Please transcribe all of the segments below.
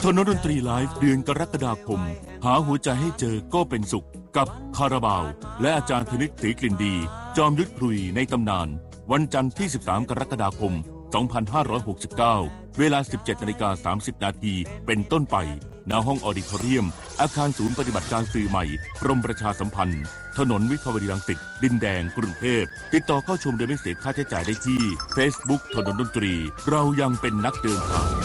ทนดนตรีไลฟ์เดือนกรกฎาคมหาหัวใจให้เจอก็เป็นสุขกับคาราบาวและอาจารย์ธนิตศรีกลิ่นดีจอมยุทธพลุยในตำนานวันจันทร์ที่13กรกฎาคม2569เวลา 17:30 นาทีเป็นต้นไปณห้องออดิทอเรียมอาคารศูนย์ปฏิบัติการสื่อใหม่กรมประชาสัมพันธ์ถนนวิภาวดีรังสิตดินแดงกรุงเทพติดต่อเข้าชมโดยไม่เสียค่าใช้จ่ายได้ที่ Facebook ถนนดนตรีเรายังเป็นนักเดินทาง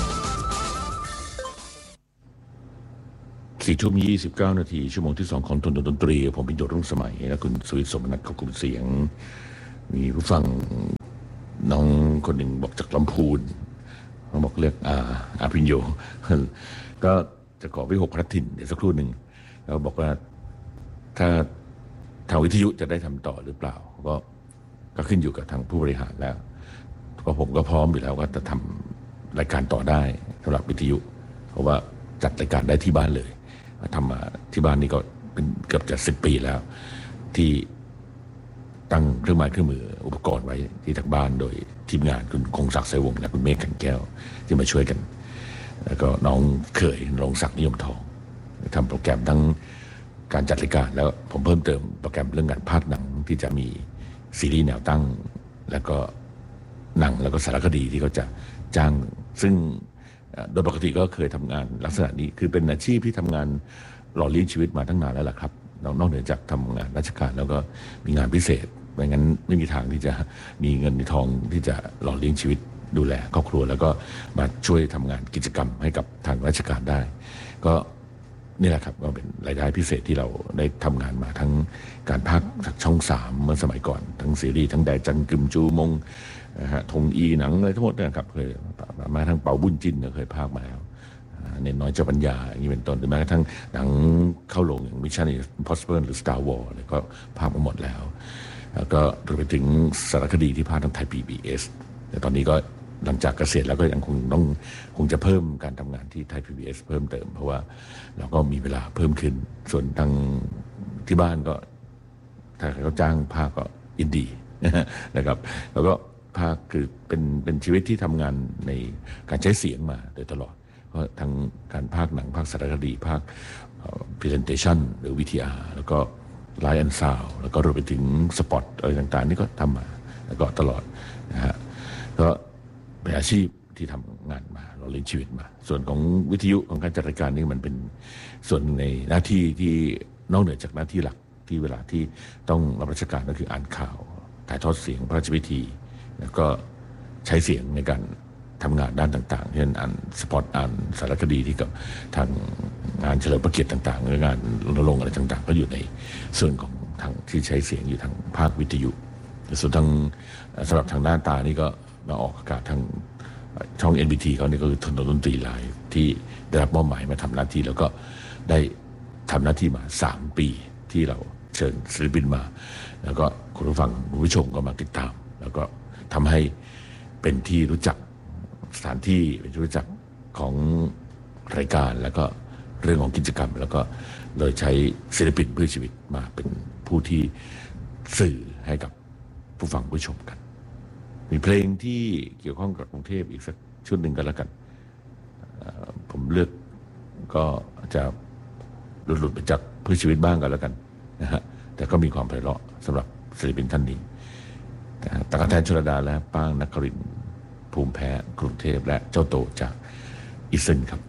4:29 นาทีชั่วโมงที่2ของถนนดนตรีผมเป็นโยรุ่งสมัยและคุณสุวิทย์สมนัทขอบคุณเสียงมีผู้ฟังน้องคนหนึ่งบอกจากลำพูนเขาบอกเรียกอาพิญโยก็จะขอไป6 พระถิ่นเดี๋ยวสักครู่หนึ่งแล้วบอกว่าถ้าทางวิทยุจะได้ทำต่อหรือเปล่าก็ขึ้นอยู่กับทางผู้บริหารแล้วก็ผมก็พร้อมอยู่แล้วว่าจะทำรายการต่อได้สำหรับวิทยุเพราะว่าจัดรายการได้ที่บ้านเลยทำมาที่บ้านนี่ก็เป็นเกือบจะ10 ปีแล้วที่ตั้งเครื่องไม้เครื่องมืออุปกรณ์ไว้ที่ทางบ้านโดยทีมงานคุณคงศักดิ์ไสวงศ์และคุณเมฆขันแก้วที่มาช่วยกันแล้วก็น้องเขยรงศักดิ์นิยมทองทำโปรแกรมทั้งการจัดรายการแล้วผมเพิ่มเติมโปรแกรมเรื่องการพากย์หนังที่จะมีซีรีส์แนวตั้งแล้วก็หนังแล้วก็สารคดีที่เขาจะจ้างซึ่งโดยปกติก็เคยทำงานลักษณะนี้คือเป็นอาชีพที่ทำงานหล่อเลี้ยงชีวิตมาตั้งนานแล้วล่ะครับนอกเหนือจากทำงานราชการแล้วก็มีงานพิเศษไม่งั้นไม่มีทางที่จะมีเงินมีทองที่จะหล่อเลี้ยงชีวิตดูแลครอบครัวแล้วก็มาช่วยทำงานกิจกรรมให้กับทางราชการได้ก็นี่แหละครับก็เป็นรายได้พิเศษที่เราได้ทำงานมาทั้งการพากย์จากช่อง3เมื่อสมัยก่อนทั้งซีรีส์ทั้งแดจันกึมจูมงธงอีหนังอะไรทั้งหมดนะครับเคยมาทั้งเป่าบุญจินเคยพากย์มาแล้วเน้นน้อยเจ้าปัญญาอย่างนี้เป็นต้นหรือแม้กระทั่งหนังเข้าโรงอย่าง Mission Impossible หรือ Star Wars อะไรก็พากย์มาหมดแล้วก็รวมไปถึงสารคดีที่พากย์ทางไทย PBS แต่ตอนนี้ก็หลังจากเกษียณแล้วก็ยังคงจะเพิ่มการทำงานที่ไทย PBS เพิ่มเติมเพราะว่าเราก็มีเวลาเพิ่มขึ้นส่วนทางที่บ้านก็ถ้าเขาจ้างพากย์ก็ยินดีนะครับแล้วก็พากย์คือเป็นชีวิตที่ทำงานในการใช้เสียงมาโดยตลอดก็ทั้งการพากย์หนังพากย์สารคดีพากย์ presentation หรือ VTR แล้วก็ไลฟ์แอนด์ซาวด์แล้วก็รวมไปถึงสปอตอะไรต่างๆนี่ก็ทำมาแล้วก็ตลอดนะฮะก็เป็นอาชีพที่ทำงานมาเราเลี้ยงชีวิตมาส่วนของวิทยุของการจัดรายการนี่มันเป็นส่วนในหน้าที่ที่นอกเหนือจากหน้าที่หลักที่เวลาที่ต้องรับราชการก็คืออ่านข่าวถ่ายทอดเสียงพระราชพิธีแล้วก็ใช้เสียงในการทำงานด้านต่างๆเช่นอ่านสปอตอ่านสารคดีที่กับทางงานเฉลิมพระเกียรติต่างๆหรืองานรณรงค์อะไรต่างๆก็อยู่ในส่วนของทางที่ใช้เสียงอยู่ทางภาควิทยุส่วนทางสำหรับทางด้านตานี่ก็มาออกอากาศทางช่อง NBT เขานี่ก็คือถนนดนตรีไลฟ์ที่ได้รับมอบหมายมาทำหน้าที่แล้วก็ได้ทำหน้าที่มา3 ปีที่เราเชิญศิลปินมาแล้วก็คุณผู้ฟังคุณผู้ชมก็มาติดตามแล้วก็ทำให้เป็นที่รู้จักสถานที่เป็นที่รู้จักของรายการแล้วก็เรื่องของกิจกรรมแล้วก็เลยใช้ศิลปินเพื่อชีวิตมาเป็นผู้ที่สื่อให้กับผู้ฟังผู้ชมกันมีเพลงที่เกี่ยวข้องกับกรุงเทพอีกสักชุดหนึ่งกันแล้วกันผมเลือกก็จะหลุดไปจากเพื่อชีวิตบ้างกันแล้วกันนะฮะแต่ก็มีความไพเราะสำหรับศิลปินท่านนี้ตากแทนชลดาและป้างนครินทร์ภูมิแพ้กรุงเทพและเจ้าโตจากอิซึนครับ